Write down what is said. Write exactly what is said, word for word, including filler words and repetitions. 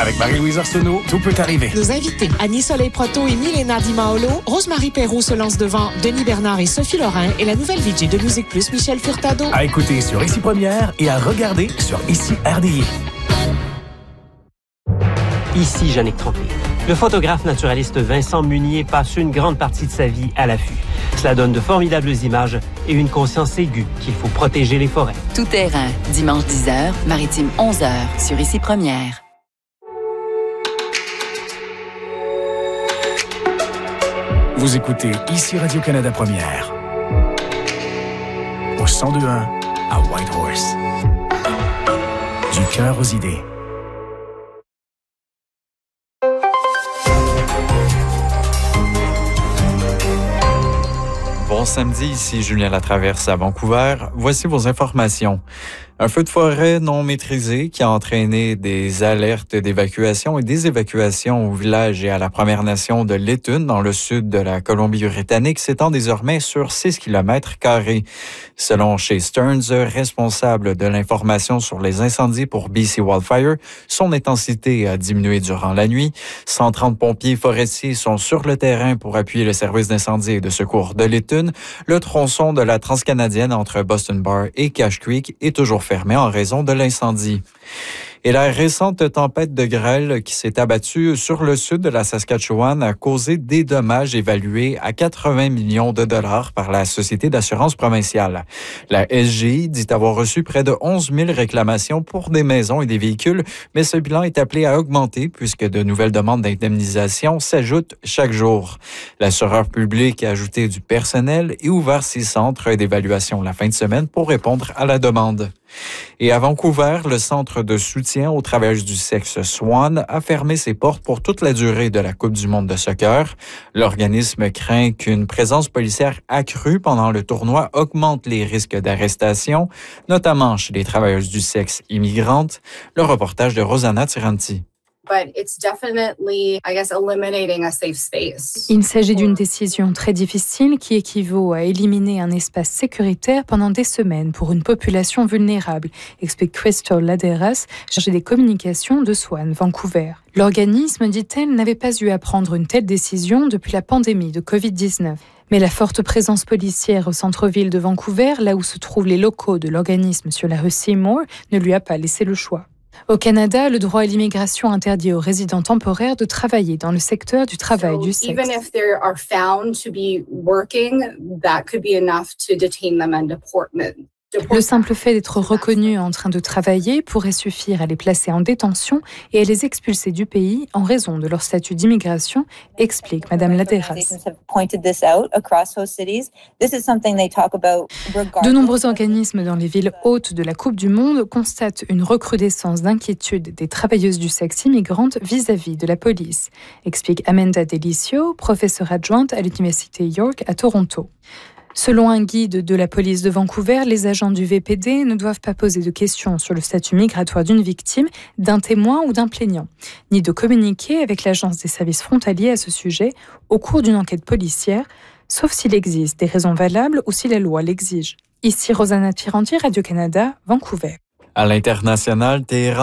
Avec Marie-Louise Arsenault, tout peut arriver. Nos invités, Annie Soleil Proto et Milena Di Maolo, Rosemary Perrault se lance devant Denis Bernard et Sophie Lorrain et la nouvelle V J de Musique Plus, Michel Furtado. À écouter sur Ici Première et à regarder sur Ici R D I. Ici Jannick Tromper. Le photographe naturaliste Vincent Munier passe une grande partie de sa vie à l'affût. Cela donne de formidables images et une conscience aiguë qu'il faut protéger les forêts. Tout terrain, dimanche dix heures, maritime onze heures, sur Ici Première. Vous écoutez Ici Radio-Canada Première. Au cent deux point un à Whitehorse. Du cœur aux idées. Bon samedi, ici Julien Latraverse à Vancouver. Voici vos informations. Un feu de forêt non maîtrisé qui a entraîné des alertes d'évacuation et des évacuations au village et à la Première Nation de Lytton, dans le sud de la Colombie-Britannique, s'étend désormais sur six kilomètres carrés. Selon Shay Stearns, responsable de l'information sur les incendies pour B C Wildfire, son intensité a diminué durant la nuit. cent trente pompiers forestiers sont sur le terrain pour appuyer le service d'incendie et de secours de Lytton. Le tronçon de la Transcanadienne entre Boston Bar et Cache Creek est toujours fermé en raison de l'incendie. Et la récente tempête de grêle qui s'est abattue sur le sud de la Saskatchewan a causé des dommages évalués à quatre-vingts millions de dollars par la Société d'assurance provinciale. La S G I dit avoir reçu près de onze mille réclamations pour des maisons et des véhicules, mais ce bilan est appelé à augmenter puisque de nouvelles demandes d'indemnisation s'ajoutent chaque jour. L'assureur public a ajouté du personnel et ouvert ses centres d'évaluation la fin de semaine pour répondre à la demande. Et à Vancouver, le Centre de soutien aux travailleuses du sexe Swan a fermé ses portes pour toute la durée de la Coupe du monde de soccer. L'organisme craint qu'une présence policière accrue pendant le tournoi augmente les risques d'arrestation, notamment chez les travailleuses du sexe immigrantes. Le reportage de Rosanna Tiranti. But it's definitely, I guess, eliminating a safe space. Il s'agit d'une décision très difficile qui équivaut à éliminer un espace sécuritaire pendant des semaines pour une population vulnérable, explique Crystal Laderas, chargée des communications de Swan Vancouver. L'organisme, dit-elle, n'avait pas eu à prendre une telle décision depuis la pandémie de covid dix-neuf. Mais la forte présence policière au centre-ville de Vancouver, là où se trouvent les locaux de l'organisme sur la rue Seymour, ne lui a pas laissé le choix. Au Canada, le droit à l'immigration interdit aux résidents temporaires de travailler dans le secteur du travail du sexe. Even if they are found to be working, that could be enough to detain them and deport them. Le simple fait d'être reconnu en train de travailler pourrait suffire à les placer en détention et à les expulser du pays en raison de leur statut d'immigration, explique Madame Laderas. De nombreux organismes dans les villes hautes de la Coupe du Monde constatent une recrudescence d'inquiétude des travailleuses du sexe immigrantes vis-à-vis de la police, explique Amanda Delicio, professeure adjointe à l'Université York à Toronto. Selon un guide de la police de Vancouver, les agents du V P D ne doivent pas poser de questions sur le statut migratoire d'une victime, d'un témoin ou d'un plaignant, ni de communiquer avec l'Agence des services frontaliers à ce sujet au cours d'une enquête policière, sauf s'il existe des raisons valables ou si la loi l'exige. Ici Rosanna Tiranti, Radio-Canada, Vancouver. À l'international, Téhéran